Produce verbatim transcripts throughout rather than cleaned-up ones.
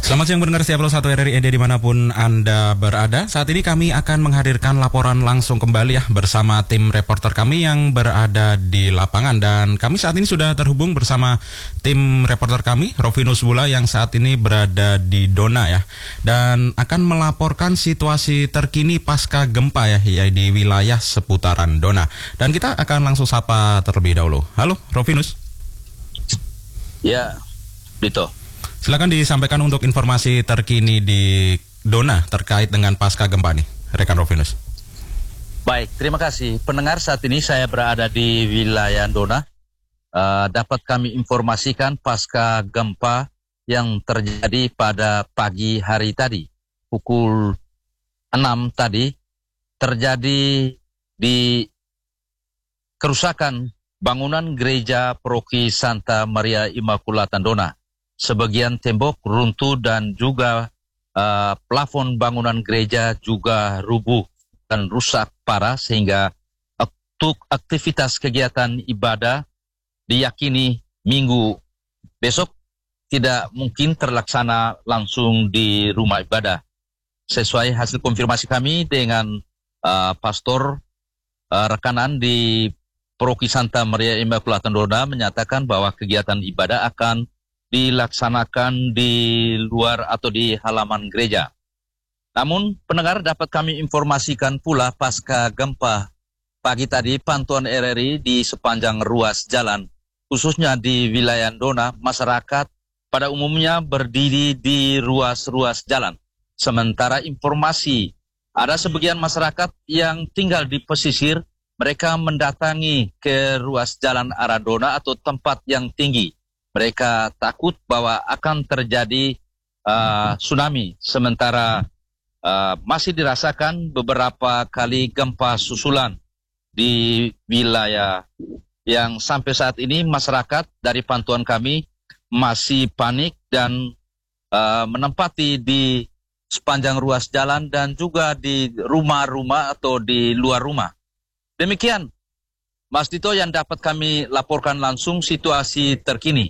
Selamat siang pendengar setia Pro satu R R I N D dimanapun Anda berada. Saat ini kami akan menghadirkan laporan langsung kembali ya bersama tim reporter kami yang berada di lapangan. Dan kami saat ini sudah terhubung bersama tim reporter kami, Rovinus Bula, yang saat ini berada di Dona ya. Dan akan melaporkan situasi terkini pasca gempa ya, ya di wilayah seputaran Dona. Dan kita akan langsung sapa terlebih dahulu. Halo Rovinus. Ya, Dito. Silakan disampaikan untuk informasi terkini di Dona terkait dengan pasca gempa nih, rekan Rovinus. Baik, terima kasih. Pendengar, saat ini saya berada di wilayah Dona. Uh, dapat kami informasikan pasca gempa yang terjadi pada pagi hari tadi, pukul enam tadi, terjadi di kerusakan bangunan gereja paroki Santa Maria Immaculata Dona. Sebagian tembok runtuh dan juga uh, plafon bangunan gereja juga rubuh dan rusak parah, sehingga untuk aktivitas kegiatan ibadah diyakini minggu besok tidak mungkin terlaksana langsung di rumah ibadah. Sesuai hasil konfirmasi kami dengan uh, pastor uh, rekanan di paroki Santa Maria Immaculata Dona menyatakan bahwa kegiatan ibadah akan dilaksanakan di luar atau di halaman gereja. Namun pendengar, dapat kami informasikan pula pasca gempa pagi tadi pantauan R R I di sepanjang ruas jalan, khususnya di wilayah Dona, masyarakat pada umumnya berdiri di ruas-ruas jalan. Sementara informasi ada sebagian masyarakat yang tinggal di pesisir, mereka mendatangi ke ruas jalan arah Dona atau tempat yang tinggi. Mereka takut bahwa akan terjadi uh, tsunami, sementara uh, masih dirasakan beberapa kali gempa susulan di wilayah yang sampai saat ini masyarakat dari pantauan kami masih panik dan uh, menempati di sepanjang ruas jalan dan juga di rumah-rumah atau di luar rumah. Demikian, Mas Dito, yang dapat kami laporkan langsung situasi terkini.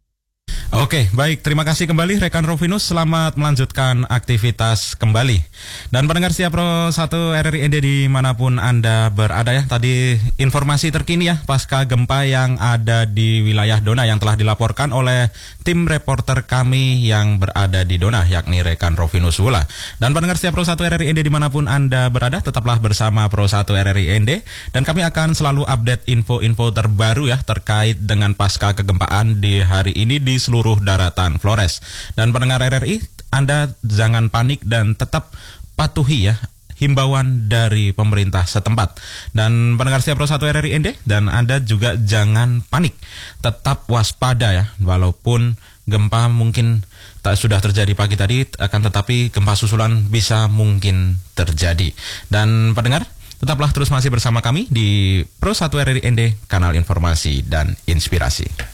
Oke, baik. Terima kasih kembali rekan Rovinus. Selamat melanjutkan aktivitas kembali. Dan pendengar setia Pro satu R R I N D dimanapun Anda berada ya. Tadi informasi terkini ya pasca gempa yang ada di wilayah Dona yang telah dilaporkan oleh tim reporter kami yang berada di Dona, yakni rekan Rovinus Bula. Dan pendengar setia Pro satu R R I N D dimanapun Anda berada, tetaplah bersama Pro satu R R I N D. Dan kami akan selalu update info-info terbaru ya terkait dengan pasca kegempaan di hari ini di seluruh daratan Flores. Dan pendengar R R I, Anda jangan panik dan tetap patuhi ya himbauan dari pemerintah setempat. Dan pendengar setia Pro satu R R I N D, dan Anda juga jangan panik, tetap waspada ya, walaupun gempa mungkin tak sudah terjadi pagi tadi, akan tetapi gempa susulan bisa mungkin terjadi. Dan pendengar, tetaplah terus masih bersama kami di Pro satu R R I N D, kanal informasi dan inspirasi.